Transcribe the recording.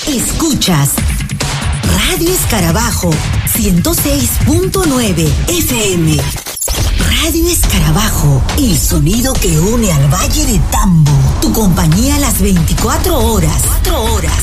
Escuchas Radio Escarabajo 106.9 FM. Radio Escarabajo, el sonido que une al Valle de Tambo. Tu compañía a las 24 horas.